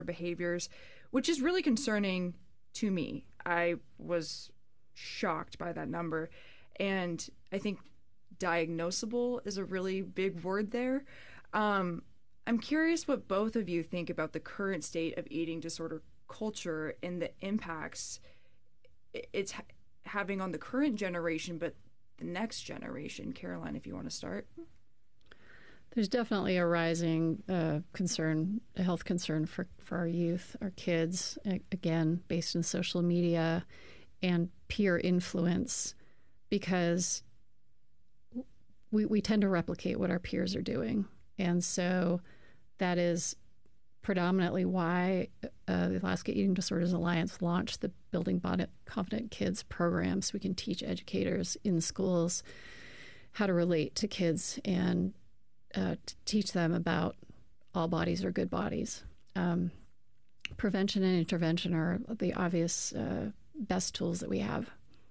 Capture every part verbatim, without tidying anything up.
behaviors, which is really concerning to me. I was shocked by that number. And I think diagnosable is a really big word there. Um, I'm curious what both of you think about the current state of eating disorder culture and the impacts it's ha- having on the current generation, but the next generation. Caroline, if you want to start. There's definitely a rising uh, concern, a health concern for, for our youth, our kids, again, based in social media and peer influence, because we, we tend to replicate what our peers are doing. And so that is predominantly why uh, the Alaska Eating Disorders Alliance launched the Building Confident Kids program, so we can teach educators in schools how to relate to kids and uh, to teach them about all bodies are good bodies. Um, prevention and intervention are the obvious uh, best tools that we have.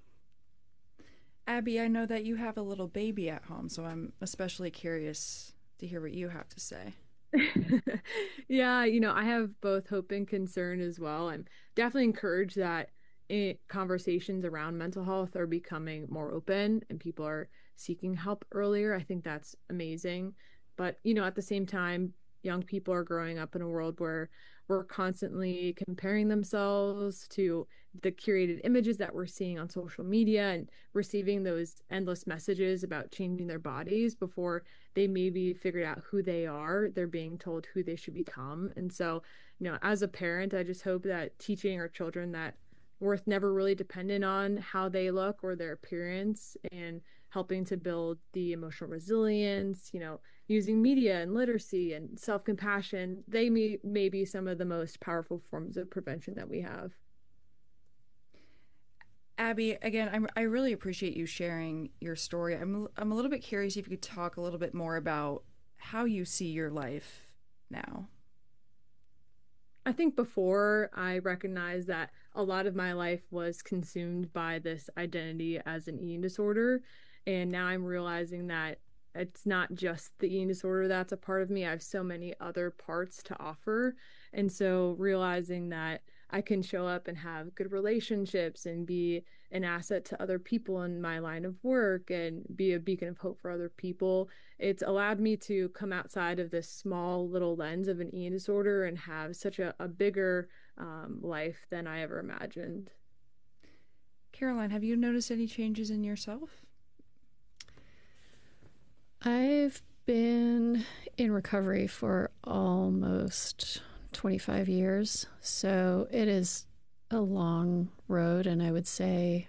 Abby, I know that you have a little baby at home, so I'm especially curious to hear what you have to say. Yeah, you know, I have both hope and concern as well. I'm definitely encouraged that it, conversations around mental health are becoming more open and people are seeking help earlier. I think that's amazing. But, you know, at the same time, young people are growing up in a world where we're constantly comparing themselves to the curated images that we're seeing on social media and receiving those endless messages about changing their bodies before they maybe figured out who they are. They're being told who they should become. And so, you know, as a parent, I just hope that teaching our children that worth never really dependent on how they look or their appearance, and helping to build the emotional resilience, you know, using media and literacy and self-compassion, they may, may be some of the most powerful forms of prevention that we have. Abby, again, I'm, I really appreciate you sharing your story. I'm, I'm a little bit curious if you could talk a little bit more about how you see your life now. I think before I recognized that a lot of my life was consumed by this identity as an eating disorder. And now I'm realizing that it's not just the eating disorder that's a part of me. I have so many other parts to offer. And so realizing that I can show up and have good relationships and be an asset to other people in my line of work and be a beacon of hope for other people, it's allowed me to come outside of this small little lens of an eating disorder and have such a, a bigger um, life than I ever imagined. Caroline, have you noticed any changes in yourself? I've been in recovery for almost twenty-five years, so it is a long road, and I would say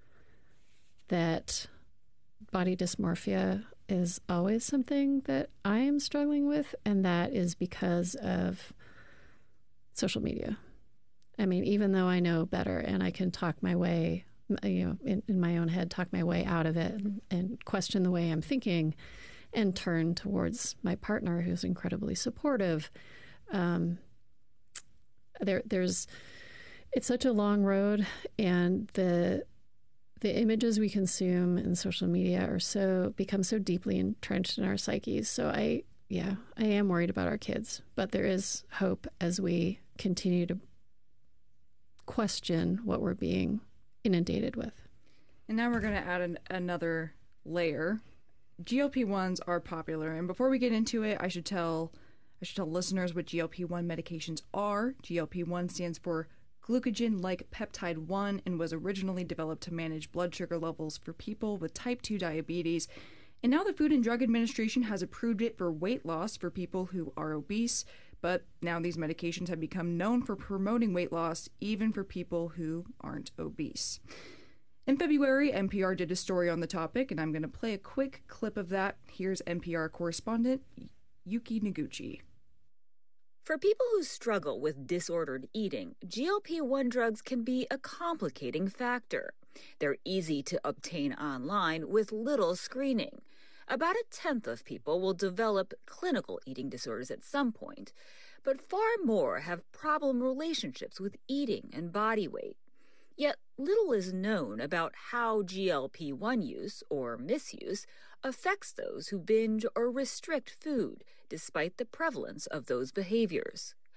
that body dysmorphia is always something that I am struggling with, and that is because of social media. I mean, even though I know better and I can talk my way, you know, in, in my own head, talk my way out of it and, and question the way I'm thinking and turn towards my partner, who's incredibly supportive. Um, there, there's, it's such a long road, and the the images we consume in social media are so become so deeply entrenched in our psyches. So I, yeah, I am worried about our kids, but there is hope as we continue to question what we're being inundated with. And now we're going to add an, another layer. G L P ones are popular, and before we get into it, I should tell I should tell listeners what G L P one medications are. G L P one stands for glucagon-like peptide one and was originally developed to manage blood sugar levels for people with type two diabetes. And now the Food and Drug Administration has approved it for weight loss for people who are obese. But now these medications have become known for promoting weight loss even for people who aren't obese. In February, N P R did a story on the topic, and I'm going to play a quick clip of that. Here's N P R correspondent Yuki Noguchi. For people who struggle with disordered eating, G L P one drugs can be a complicating factor. They're easy to obtain online with little screening. About a tenth of people will develop clinical eating disorders at some point, but far more have problem relationships with eating and body weight. Yet little is known about how G L P one use, or misuse, affects those who binge or restrict food, despite the prevalence of those behaviors.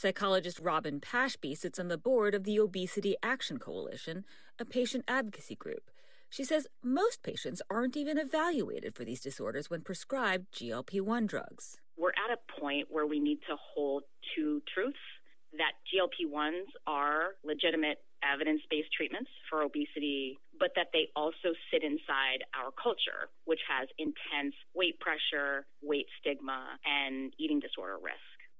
Psychologist Robin Pashby sits on the board of the Obesity Action Coalition, a patient advocacy group. She says most patients aren't even evaluated for these disorders when prescribed G L P one drugs. We're at a point where we need to hold two truths, that G L P ones are legitimate evidence-based treatments for obesity, but that they also sit inside our culture, which has intense weight pressure, weight stigma, and eating disorder risk.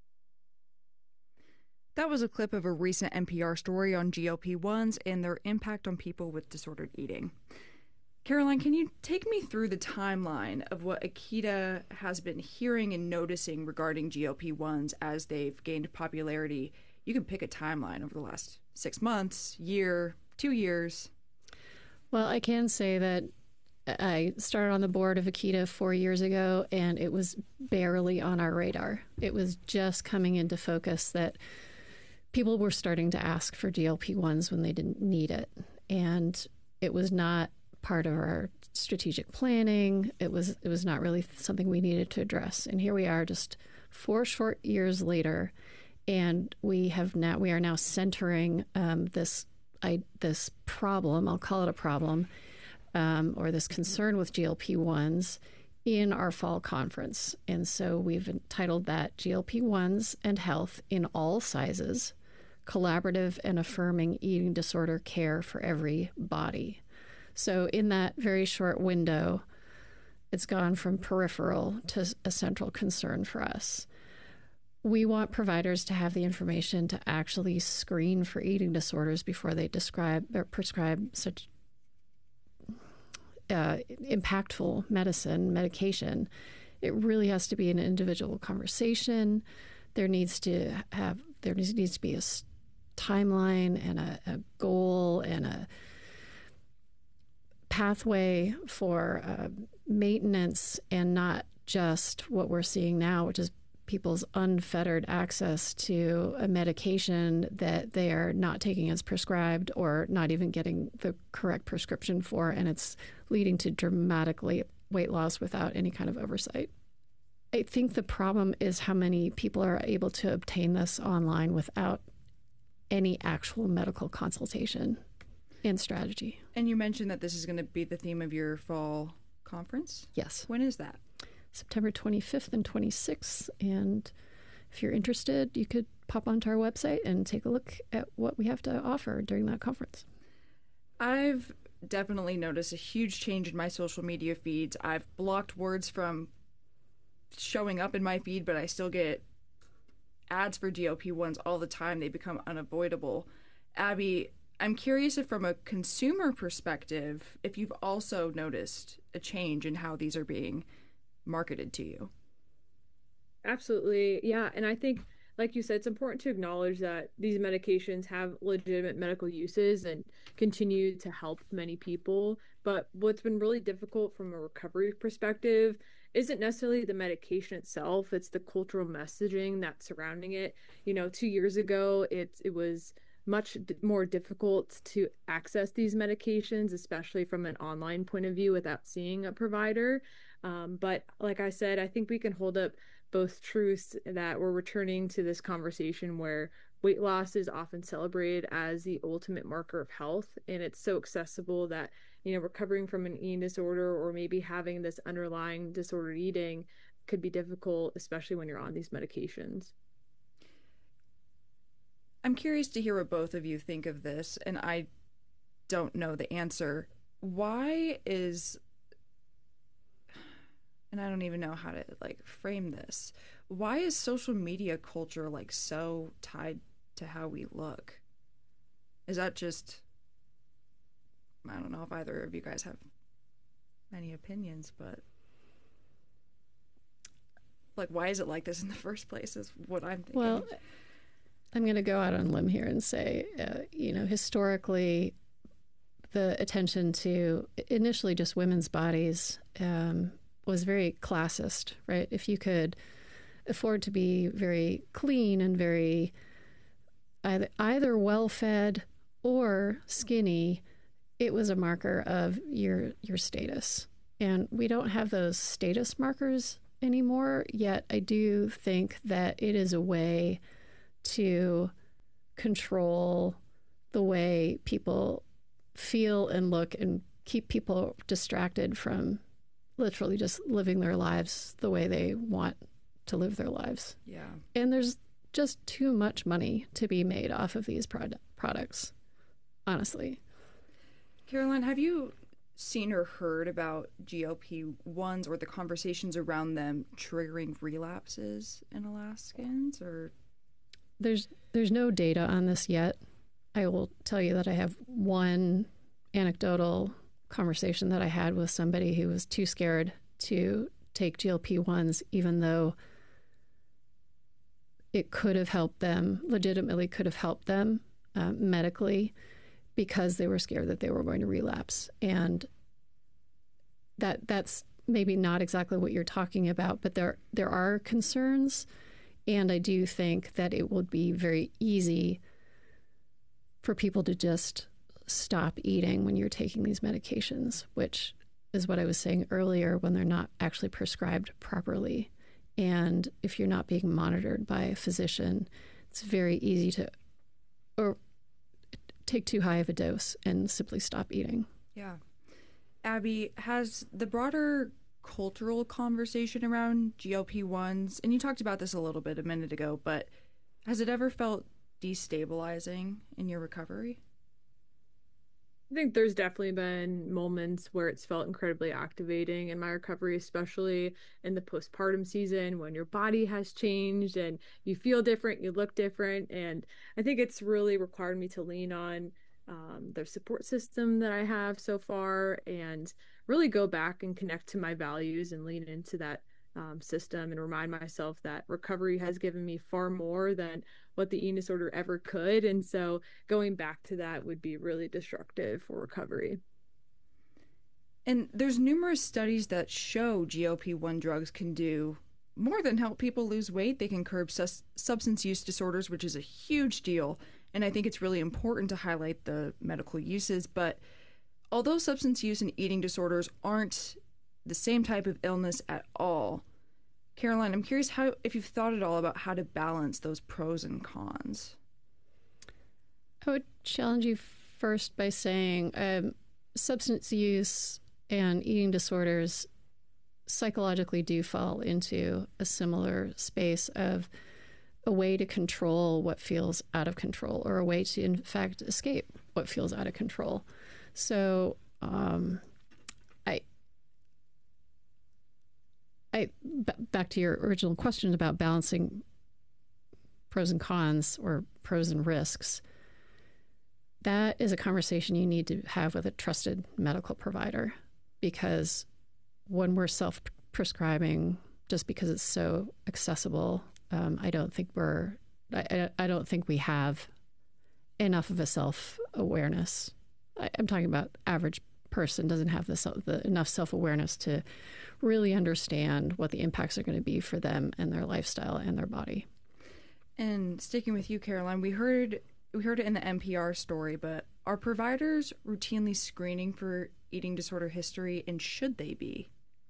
That was a clip of a recent N P R story on G L P ones and their impact on people with disordered eating. Caroline, can you take me through the timeline of what Akita has been hearing and noticing regarding G L P ones as they've gained popularity? You can pick a timeline over the last six months, year, two years. Well, I can say that I started on the board of Akita four years ago, and it was barely on our radar. It was just coming into focus that people were starting to ask for G L P ones when they didn't need it. And it was not part of our strategic planning. It was it was not really something we needed to address. And here we are just four short years later, and we have now we are now centering um, this I, this problem, I'll call it a problem, um, or this concern with G L P ones in our fall conference. And so we've entitled that G L P ones and Health in All Sizes, Collaborative and Affirming Eating Disorder Care for Every Body. So in that very short window, it's gone from peripheral to a central concern for us. We want providers to have the information to actually screen for eating disorders before they describe or prescribe such uh, impactful medicine, medication. It really has to be an individual conversation. There needs to have there needs to be a timeline and a, a goal and a pathway for uh, maintenance, and not just what we're seeing now, which is people's unfettered access to a medication that they are not taking as prescribed or not even getting the correct prescription for, and it's leading to dramatically weight loss without any kind of oversight. I think the problem is how many people are able to obtain this online without any actual medical consultation and strategy. And you mentioned that this is going to be the theme of your fall conference? Yes. When is that? September twenty-fifth and twenty-sixth. And if you're interested, you could pop onto our website and take a look at what we have to offer during that conference. I've definitely noticed a huge change in my social media feeds. I've blocked words from showing up in my feed, but I still get ads for G L P ones all the time. They become unavoidable. Abby, I'm curious if from a consumer perspective, if you've also noticed a change in how these are being marketed to you. Absolutely. Yeah. And I think, like you said, it's important to acknowledge that these medications have legitimate medical uses and continue to help many people. But what's been really difficult from a recovery perspective isn't necessarily the medication itself. It's the cultural messaging that's surrounding it. You know, two years ago, it, it was much more difficult to access these medications, especially from an online point of view without seeing a provider. Um, but like I said, I think we can hold up both truths, that we're returning to this conversation where weight loss is often celebrated as the ultimate marker of health. And it's so accessible that, you know, recovering from an eating disorder or maybe having this underlying disordered eating could be difficult, especially when you're on these medications. I'm curious to hear what both of you think of this, and I don't know the answer. Why is, and I don't even know how to like frame this, why is social media culture like so tied to how we look? Is that just, I don't know if either of you guys have any opinions, but like, why is it like this in the first place is what I'm thinking. Well, I'm going to go out on a limb here and say, uh, you know, historically, the attention to initially just women's bodies um, was very classist, right? If you could afford to be very clean and very either, either well-fed or skinny, it was a marker of your your status. And we don't have those status markers anymore, yet I do think that it is a way to control the way people feel and look and keep people distracted from literally just living their lives the way they want to live their lives. Yeah. And there's just too much money to be made off of these prod- products, honestly. Caroline, have you seen or heard about G L P ones or the conversations around them triggering relapses in Alaskans? Or there's there's no data on this yet. I will tell you that I have one anecdotal conversation that I had with somebody who was too scared to take G L P ones, even though it could have helped them, legitimately could have helped them uh, medically, because they were scared that they were going to relapse. And that that's maybe not exactly what you're talking about, but there there are concerns. And I do think that it would be very easy for people to just stop eating when you're taking these medications, which is what I was saying earlier, when they're not actually prescribed properly. And if you're not being monitored by a physician, it's very easy to or take too high of a dose and simply stop eating. Yeah. Abby, has the broader cultural conversation around G L P ones, and you talked about this a little bit a minute ago, but has it ever felt destabilizing in your recovery? I think there's definitely been moments where it's felt incredibly activating in my recovery, especially in the postpartum season when your body has changed and you feel different, you look different. And I think it's really required me to lean on um, the support system that I have so far and really go back and connect to my values and lean into that um, system and remind myself that recovery has given me far more than what the eating disorder ever could. And so going back to that would be really destructive for recovery. And there's numerous studies that show G L P one drugs can do more than help people lose weight. They can curb sus- substance use disorders, which is a huge deal. And I think it's really important to highlight the medical uses. But although substance use and eating disorders aren't the same type of illness at all, Caroline, I'm curious how if you've thought at all about how to balance those pros and cons. I would challenge you first by saying um, substance use and eating disorders psychologically do fall into a similar space of a way to control what feels out of control, or a way to, in fact, escape what feels out of control. So um, I, I b- back to your original question about balancing pros and cons, or pros and risks. That is a conversation you need to have with a trusted medical provider, because when we're self-prescribing just because it's so accessible, um, I don't think we're, I, I don't think we have enough of a self-awareness. I, I'm talking about average person doesn't have the, the enough self-awareness to really understand what the impacts are going to be for them and their lifestyle and their body. And sticking with you, Caroline, we heard we heard it in the N P R story, but are providers routinely screening for eating disorder history, and should they be?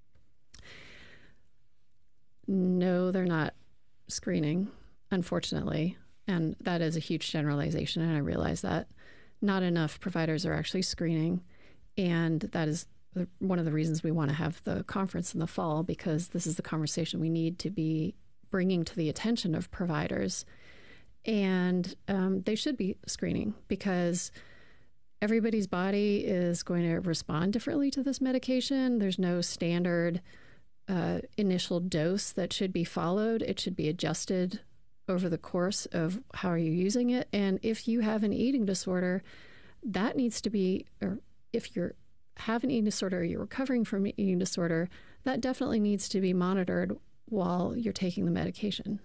No, they're not screening, unfortunately. And that is a huge generalization, and I realize that. Not enough providers are actually screening. And that is one of the reasons we want to have the conference in the fall, because this is the conversation we need to be bringing to the attention of providers. And um, they should be screening, because everybody's body is going to respond differently to this medication. There's no standard uh, initial dose that should be followed. It should be adjusted over the course of how are you using it. And if you have an eating disorder, that needs to be, or if you have an eating disorder or you're recovering from an eating disorder, that definitely needs to be monitored while you're taking the medication.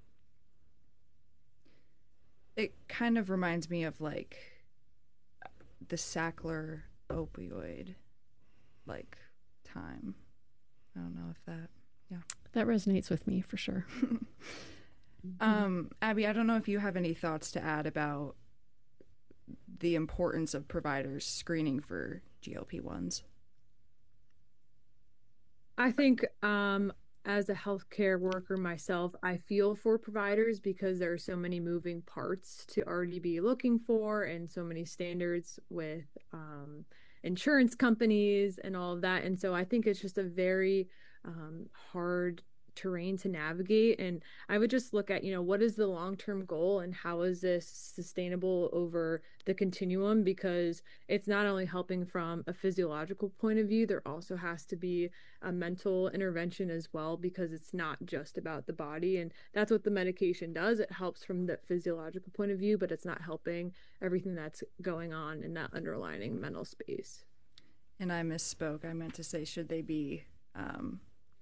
It kind of reminds me of like the Sackler opioid like time. I don't know if that, yeah. That resonates with me for sure. um, Abby, I don't know if you have any thoughts to add about the importance of providers screening for G L P ones. I think um, as a healthcare worker myself, I feel for providers because there are so many moving parts to already be looking for and so many standards with um, insurance companies and all of that. And so I think it's just a very um, hard terrain to navigate. And I would just look at, you know, what is the long-term goal and how is this sustainable over the continuum? Because it's not only helping from a physiological point of view, there also has to be a mental intervention as well, because it's not just about the body. And that's what the medication does. It helps from the physiological point of view, but it's not helping everything that's going on in that underlying mental space. And I misspoke. I meant to say, should they be um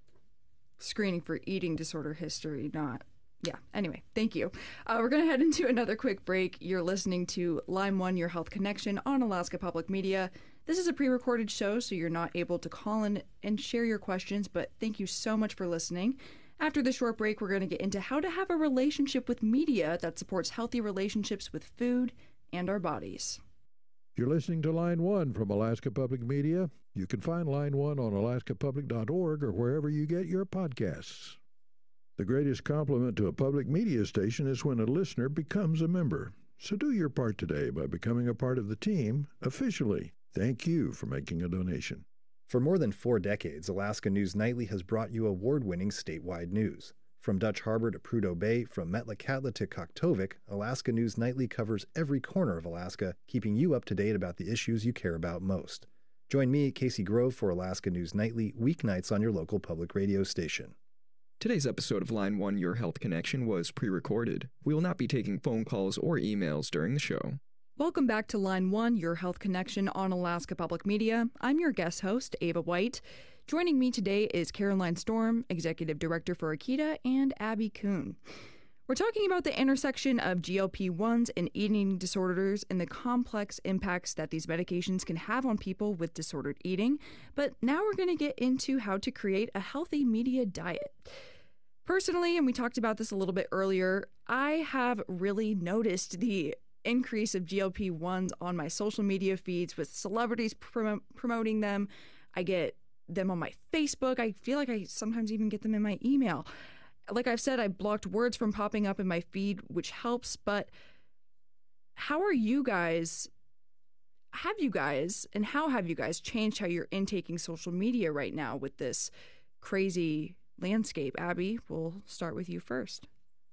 screening for eating disorder history, not yeah anyway, thank you. Uh, we're going to head into another quick break. You're listening to Line One, Your Health Connection on Alaska Public Media. This is a pre-recorded show, so you're not able to call in and share your questions, but thank you so much for listening. After the short break, we're going to get into how to have a relationship with media that supports healthy relationships with food and our bodies. You're listening to Line One from Alaska Public Media. You can find Line One on alaska public dot org or wherever you get your podcasts. The greatest compliment to a public media station is when a listener becomes a member. So do your part today by becoming a part of the team officially. Thank you for making a donation. For more than four decades, Alaska News Nightly has brought you award-winning statewide news. From Dutch Harbor to Prudhoe Bay, from Metlakatla to Koktovik, Alaska News Nightly covers every corner of Alaska, keeping you up to date about the issues you care about most. Join me, Casey Grove, for Alaska News Nightly, weeknights on your local public radio station. Today's episode of Line One, Your Health Connection was pre-recorded. We will not be taking phone calls or emails during the show. Welcome back to Line One, Your Health Connection on Alaska Public Media. I'm your guest host, Ava White. Joining me today is Caroline Storm, Executive Director for Akita, and Abby Kuhn. We're talking about the intersection of G L P ones and eating disorders and the complex impacts that these medications can have on people with disordered eating. But now we're going to get into how to create a healthy media diet. Personally, and we talked about this a little bit earlier, I have really noticed the increase of G L P ones on my social media feeds with celebrities prom- promoting them. I get them on my Facebook. I feel like I sometimes even get them in my email. Like I've said, I blocked words from popping up in my feed, which helps, but how are you guys, have you guys, and how have you guys changed how you're intaking social media right now with this crazy landscape? Abby, we'll start with you first.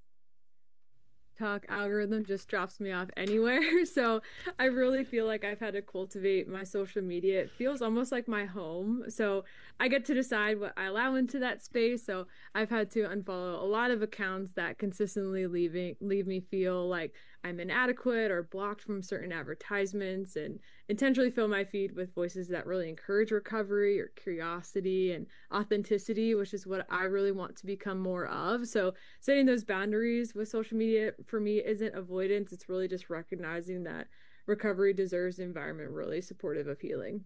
TikTok algorithm just drops me off anywhere. So I really feel like I've had to cultivate my social media. It feels almost like my home. So I get to decide what I allow into that space. So I've had to unfollow a lot of accounts that consistently leaving leave me feel like I'm inadequate or blocked from certain advertisements, and intentionally fill my feed with voices that really encourage recovery or curiosity and authenticity, which is what I really want to become more of. So setting those boundaries with social media for me isn't avoidance. It's really just recognizing that recovery deserves an environment really supportive of healing.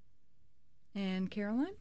And Caroline?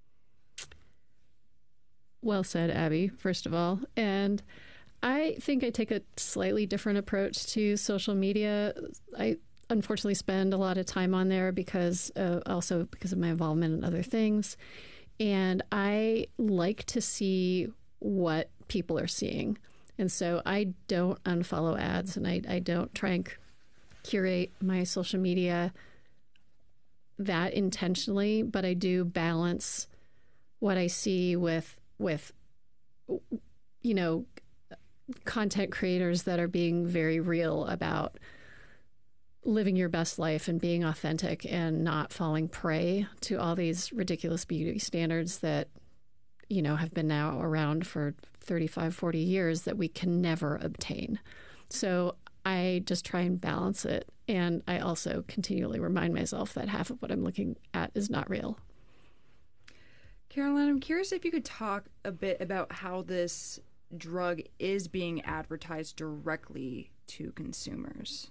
Well said, Abby, first of all. And I think I take a slightly different approach to social media. I unfortunately spend a lot of time on there because uh, also because of my involvement in other things. And I like to see what people are seeing. And so I don't unfollow ads, and I, I don't try and curate my social media that intentionally, but I do balance what I see with, with, you know, content creators that are being very real about living your best life and being authentic and not falling prey to all these ridiculous beauty standards that, you know, have been now around for thirty-five, forty years that we can never obtain. So I just try and balance it. And I also continually remind myself that half of what I'm looking at is not real. Caroline, I'm curious if you could talk a bit about how this drug is being advertised directly to consumers.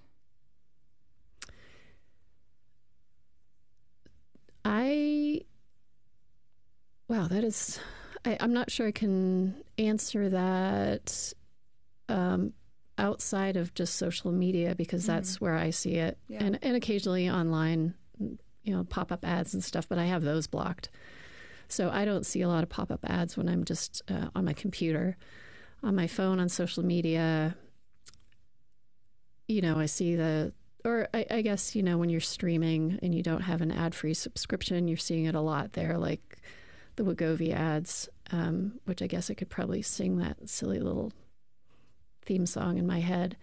I, wow, that is, I, I'm not sure I can answer that um, outside of just social media, because that's mm-hmm. where I see it. Yeah. And, and occasionally online, you know, pop-up ads and stuff, but I have those blocked. So I don't see a lot of pop-up ads when I'm just uh, on my computer, on my phone, on social media. You know, I see the, or I, I guess, you know, when you're streaming and you don't have an ad-free subscription, you're seeing it a lot there, like the Wegovy ads, um, which I guess I could probably sing that silly little theme song in my head.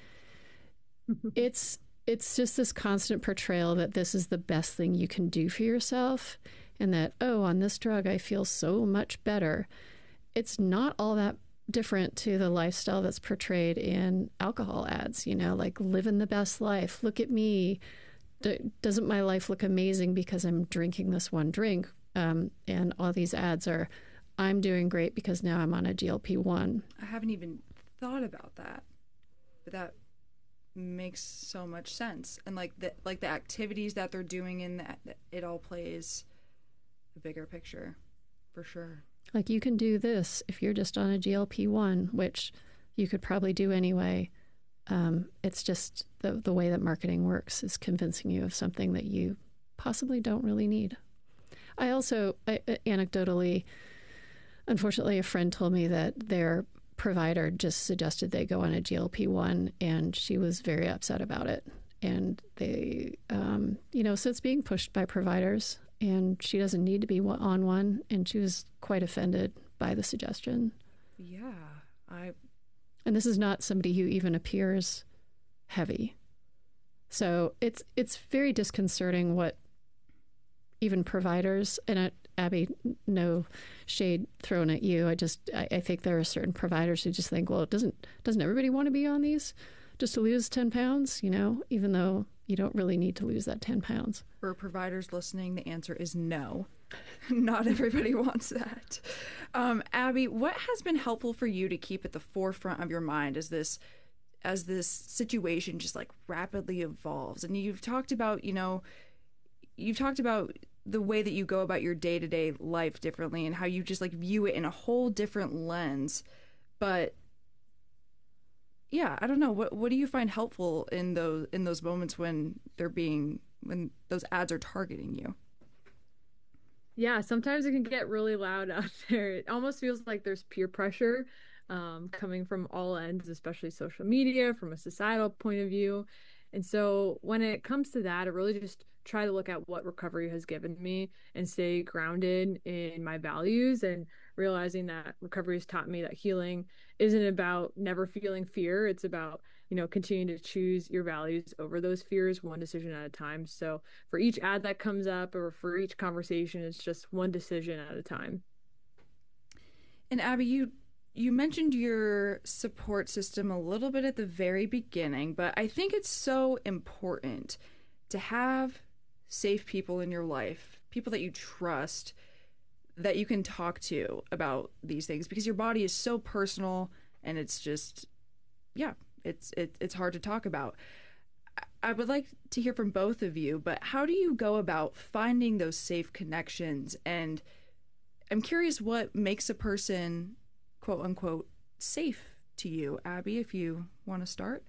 It's it's just this constant portrayal that this is the best thing you can do for yourself, and that, oh, on this drug I feel so much better. It's not all that different to the lifestyle that's portrayed in alcohol ads, you know, like living the best life. Look at me. D- doesn't my life look amazing because I'm drinking this one drink? Um, and all these ads are, I'm doing great because now I'm on a G L P one. I haven't even thought about that, but that makes so much sense. And like the like the activities that they're doing in that, it all plays a bigger picture, for sure. Like, you can do this if you're just on a G L P one, which you could probably do anyway. Um, it's just the the way that marketing works is convincing you of something that you possibly don't really need. I also, I, anecdotally, unfortunately, a friend told me that their provider just suggested they go on a G L P one, and she was very upset about it. And they, um, you know, so it's being pushed by providers, and she doesn't need to be on one, and she was quite offended by the suggestion. Yeah, I... And this is not somebody who even appears heavy. So it's it's very disconcerting what even providers, and I, Abby, no shade thrown at you. I just, I, I think there are certain providers who just think, well, doesn't doesn't everybody want to be on these just to lose ten pounds, you know, even though you don't really need to lose that ten pounds. For providers listening, the answer is no. Not everybody wants that. Um, Abby, what has been helpful for you to keep at the forefront of your mind as this as this situation just like rapidly evolves? And you've talked about, you know, you've talked about the way that you go about your day-to-day life differently and how you just like view it in a whole different lens. But yeah, I don't know. What what do you find helpful in those in those moments when they're being when those ads are targeting you? Yeah, sometimes it can get really loud out there. It almost feels like there's peer pressure um, coming from all ends, especially social media, from a societal point of view. And so when it comes to that, I really just try to look at what recovery has given me and stay grounded in my values, and realizing that recovery has taught me that healing isn't about never feeling fear. It's about, you know, continuing to choose your values over those fears, one decision at a time. So for each ad that comes up, or for each conversation, it's just one decision at a time. And Abby, you you mentioned your support system a little bit at the very beginning, but I think it's so important to have safe people in your life, people that you trust, that you can talk to about these things, because your body is so personal, and it's just, yeah, it's it, it's hard to talk about. I would like to hear from both of you, but how do you go about finding those safe connections? And I'm curious what makes a person, quote unquote, safe to you. Abby, if you want to start.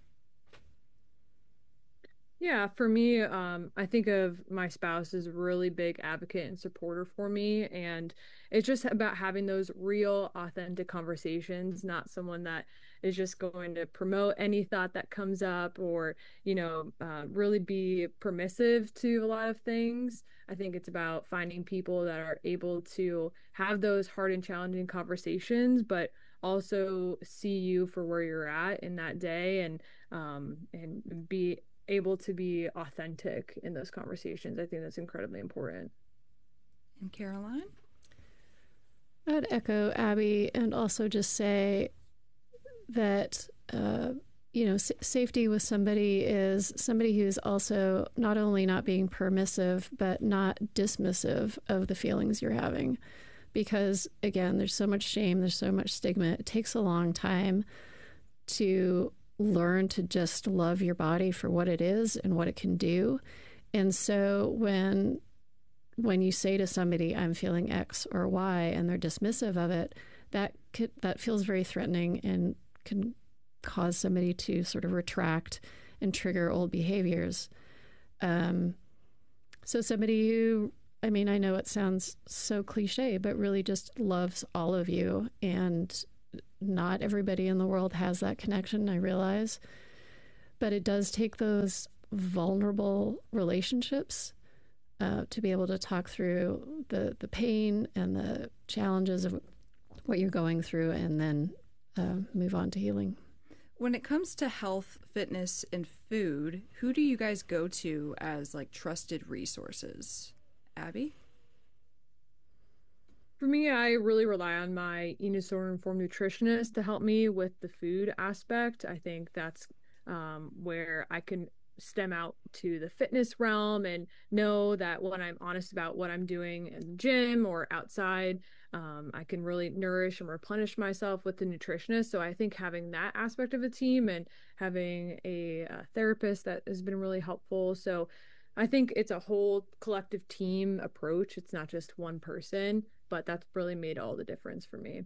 Yeah, for me, um, I think of my spouse as a really big advocate and supporter for me. And it's just about having those real, authentic conversations, not someone that is just going to promote any thought that comes up, or, you know, uh, really be permissive to a lot of things. I think it's about finding people that are able to have those hard and challenging conversations, but also see you for where you're at in that day, and um, and be able to be authentic in those conversations. I think that's incredibly important. And Caroline? I'd echo Abby, and also just say that, uh, you know, s- safety with somebody is somebody who's also not only not being permissive, but not dismissive of the feelings you're having. Because, again, there's so much shame, there's so much stigma. It takes a long time to learn to just love your body for what it is and what it can do. And so when when you say to somebody, I'm feeling X or Y, and they're dismissive of it, that could, that feels very threatening and can cause somebody to sort of retract and trigger old behaviors. Um, so somebody who I mean, I know it sounds so cliche, but really just loves all of you. And not everybody in the world has that connection, I realize. But it does take those vulnerable relationships uh, to be able to talk through the, the pain and the challenges of what you're going through and then uh, move on to healing. When it comes to health, fitness, and food, who do you guys go to as like trusted resources? Abby? For me, I really rely on my eating disorder informed nutritionist to help me with the food aspect. I think that's um, where I can stem out to the fitness realm and know that when I'm honest about what I'm doing in the gym or outside, um, I can really nourish and replenish myself with the nutritionist. So I think having that aspect of a team and having a, a therapist that has been really helpful. So I think it's a whole collective team approach. It's not just one person, but that's really made all the difference for me.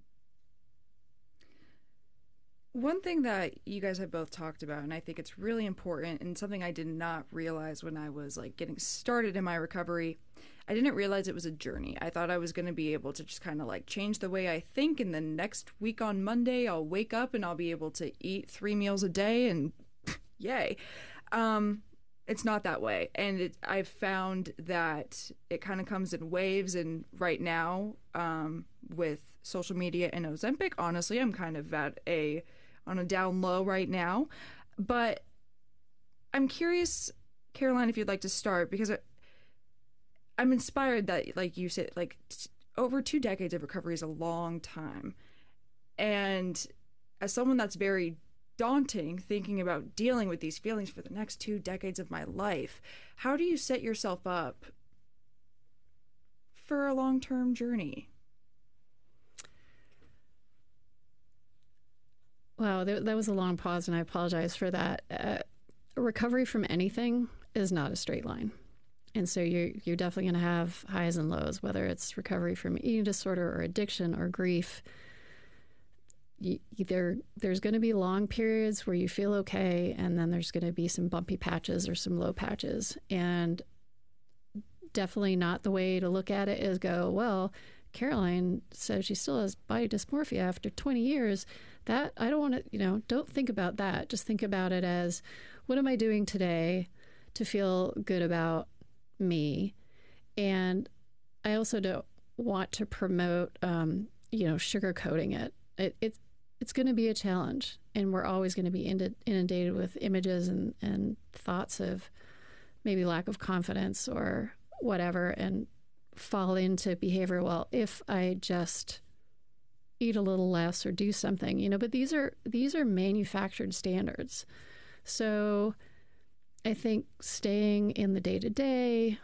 One thing that you guys have both talked about, and I think it's really important and something I did not realize when I was like getting started in my recovery, I didn't realize it was a journey. I thought I was going to be able to just kind of like change the way I think, and then next week on Monday I'll wake up and I'll be able to eat three meals a day and yay. Um, It's not that way. And it, I've found that it kind of comes in waves. And right now, um, with social media and Ozempic, honestly, I'm kind of at a, on a down low right now. But I'm curious, Caroline, if you'd like to start, because I'm inspired that, like you said, like t- over two decades of recovery is a long time. And as someone that's very daunting thinking about dealing with these feelings for the next two decades of my life, how do you set yourself up for a long-term journey? Wow, that, that was a long pause, and I apologize for that. Uh, recovery from anything is not a straight line. And so you're, you're definitely going to have highs and lows, whether it's recovery from eating disorder or addiction or grief. You, there, there's going to be long periods where you feel okay, and then there's going to be some bumpy patches or some low patches. And definitely not the way to look at it is go, well, Caroline says she still has body dysmorphia after twenty years. That, I don't want to, you know, don't think about that. Just think about it as, what am I doing today to feel good about me? And I also don't want to promote, um, you know, sugarcoating it. It, it's it's going to be a challenge, and we're always going to be inundated with images and, and thoughts of maybe lack of confidence or whatever, and fall into behavior. Well, if I just eat a little less or do something, you know, but these are these are manufactured standards. So I think staying in the day to day,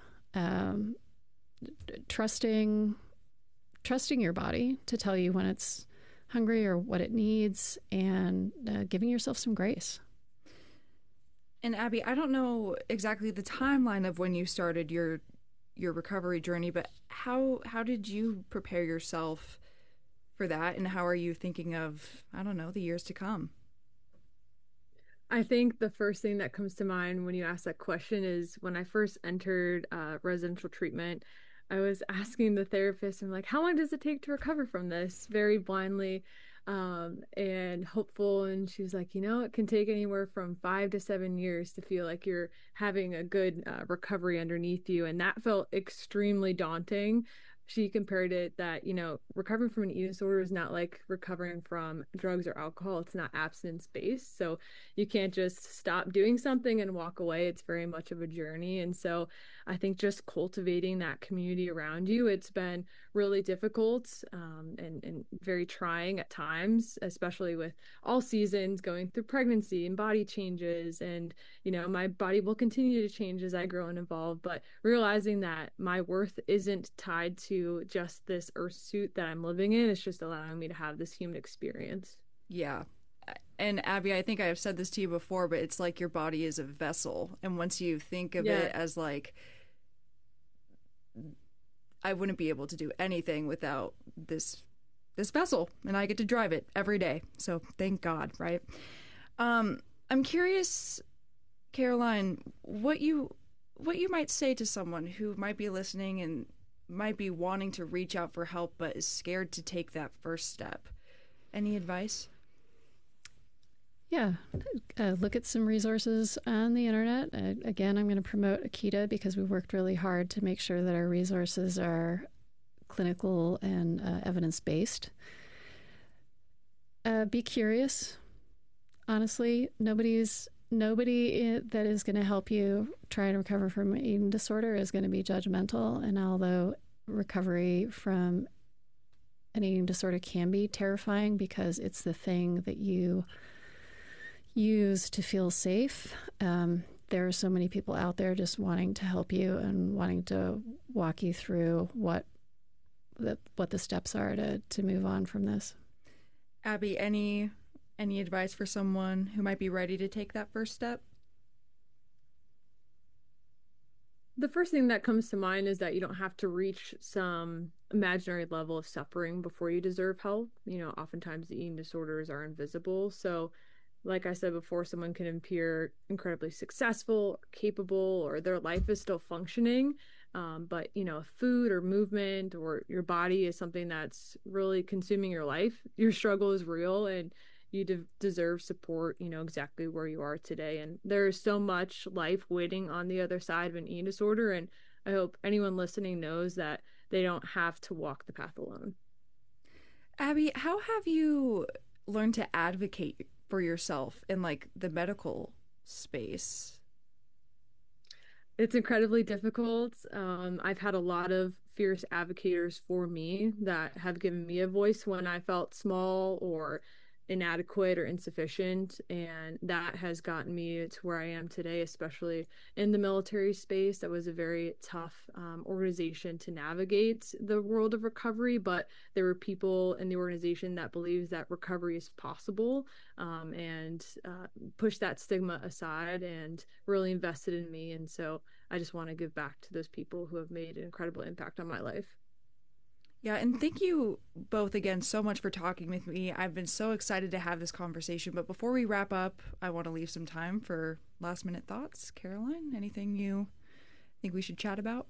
trusting trusting your body to tell you when it's hungry or what it needs, and uh, giving yourself some grace. And Abby, I don't know exactly the timeline of when you started your your recovery journey, but how how did you prepare yourself for that, and how are you thinking of, I don't know, the years to come? I think the first thing that comes to mind when you ask that question is when I first entered uh, residential treatment, I was asking the therapist, I'm like, how long does it take to recover from this? Very blindly um, and hopeful. And she was like, you know, it can take anywhere from five to seven years to feel like you're having a good uh, recovery underneath you. And that felt extremely daunting. She compared it that, you know, recovering from an eating disorder is not like recovering from drugs or alcohol. It's not abstinence based. So you can't just stop doing something and walk away. It's very much of a journey. And so I think just cultivating that community around you, it's been really difficult um, and, and very trying at times, especially with all seasons going through pregnancy and body changes. And, you know, my body will continue to change as I grow and evolve, but realizing that my worth isn't tied to just this earth suit that I'm living in. It's just allowing me to have this human experience. Yeah. And Abby, I think I have said this to you before, but it's like your body is a vessel. And once you think of yeah. it as like, I wouldn't be able to do anything without this this vessel, and I get to drive it every day. So thank God, right? Um, I'm curious, Caroline, what you what you might say to someone who might be listening and might be wanting to reach out for help but is scared to take that first step. Any advice? Yeah, uh, look at some resources on the internet. Uh, again, I'm going to promote Akita because we worked really hard to make sure that our resources are clinical and uh, evidence-based. Uh, be curious. Honestly, nobody's nobody that is going to help you try and recover from an eating disorder is going to be judgmental. And although recovery from an eating disorder can be terrifying because it's the thing that you use to feel safe, um, there are so many people out there just wanting to help you and wanting to walk you through what the, what the steps are to, to move on from this. Abby, any any advice for someone who might be ready to take that first step? The first thing that comes to mind is that you don't have to reach some imaginary level of suffering before you deserve help. You know, oftentimes the eating disorders are invisible. So like I said before, someone can appear incredibly successful, or capable, or their life is still functioning. Um, but, you know, food or movement or your body is something that's really consuming your life. Your struggle is real and you de- deserve support, you know, exactly where you are today. And there's so much life waiting on the other side of an eating disorder. And I hope anyone listening knows that they don't have to walk the path alone. Abby, how have you learned to advocate for yourself in like the medical space? It's incredibly difficult. Um, I've had a lot of fierce advocates for me that have given me a voice when I felt small or inadequate or insufficient, and that has gotten me to where I am today, especially in the military space. That was a very tough um, organization to navigate the world of recovery, but there were people in the organization that believes that recovery is possible, um, and uh, pushed that stigma aside and really invested in me. And so I just want to give back to those people who have made an incredible impact on my life. Yeah, and thank you both again so much for talking with me. I've been so excited to have this conversation. But before we wrap up, I want to leave some time for last minute thoughts. Caroline, anything you think we should chat about?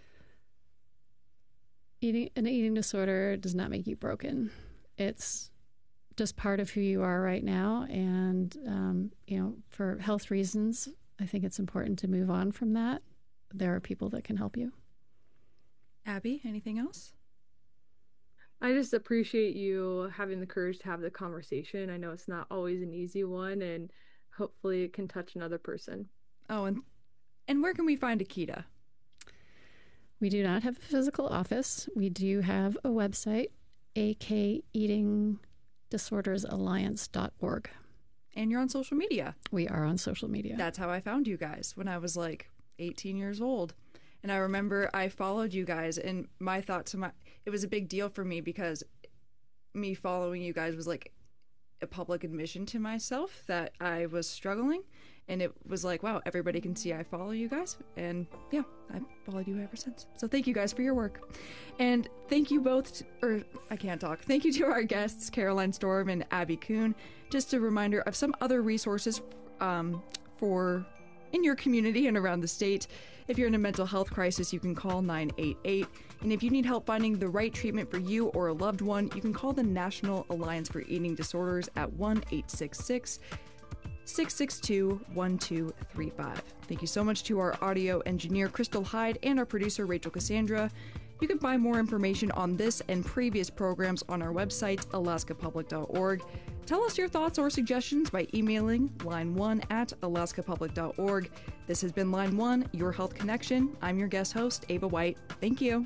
Eating an eating disorder does not make you broken. It's just part of who you are right now. And, um, you know, for health reasons, I think it's important to move on from that. There are people that can help you. Abby, anything else? I just appreciate you having the courage to have the conversation. I know it's not always an easy one, and hopefully it can touch another person. Oh, and and where can we find Akita? We do not have a physical office. We do have a website, a k eating disorders alliance dot org. And you're on social media. We are on social media. That's how I found you guys when I was like eighteen years old. And I remember I followed you guys, and my thought to my, it was a big deal for me because me following you guys was like a public admission to myself that I was struggling. And it was like, wow, everybody can see I follow you guys. And yeah, I've followed you ever since. So thank you guys for your work. And thank you both, to, or I can't talk. Thank you to our guests, Caroline Storm and Abby Kuhn. Just a reminder of some other resources um, for in your community and around the state. If you're in a mental health crisis, you can call nine eight eight. And if you need help finding the right treatment for you or a loved one, you can call the National Alliance for Eating Disorders at one eight six six, six six two, one two three five. Thank you so much to our audio engineer, Crystal Hyde, and our producer, Rachel Cassandra. You can find more information on this and previous programs on our website, alaska public dot org. Tell us your thoughts or suggestions by emailing line one at alaska public dot org. This has been Line one, Your Health Connection. I'm your guest host, Ava White. Thank you.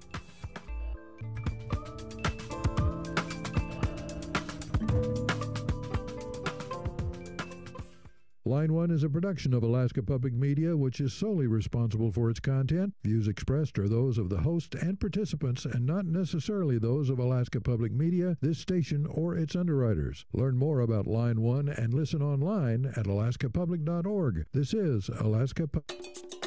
Line one is a production of Alaska Public Media, which is solely responsible for its content. Views expressed are those of the host and participants and not necessarily those of Alaska Public Media, this station, or its underwriters. Learn more about Line one and listen online at alaska public dot org. This is Alaska Public.